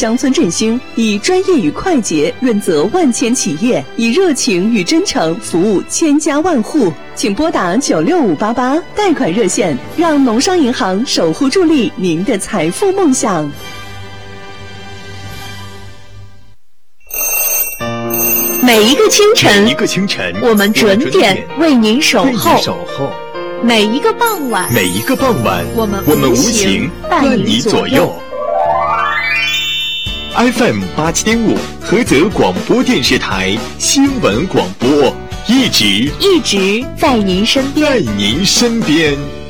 乡村振兴，以专业与快捷润泽万千企业，以热情与真诚服务千家万户。请拨打96588贷款热线，让农商银行守护助力您的财富梦想。每一个清晨，我们准点为您守候。每一个傍晚，我们无情伴你左右。 FM 87.5菏泽广播电视台新闻广播，一直在您身边。